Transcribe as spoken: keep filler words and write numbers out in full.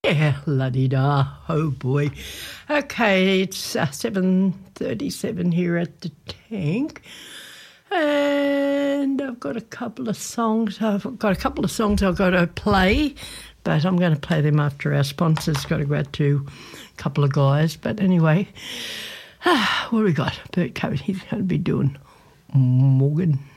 Yeah, la-di-da. Oh, boy. Okay, it's uh, seven thirty-seven here at the Tank. And I've got a couple of songs. I've got a couple of songs I've got to play, but I'm going to play them after our sponsors. Got to go out to a couple of guys. But anyway, ah, what have we got? Bert Cohen, he's going to be doing Morgan.